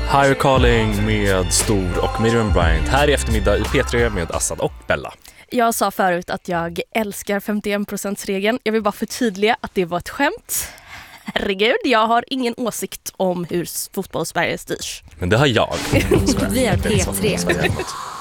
Higher Calling med Stor och Miriam Bryant här i eftermiddag i P3 med Assad och Bella. Jag sa förut att jag älskar 51%-regeln. Jag vill bara förtydliga att det var ett skämt. Herregud, jag har ingen åsikt om hur fotboll Sverige styrs. Men det har jag. Vi är P3.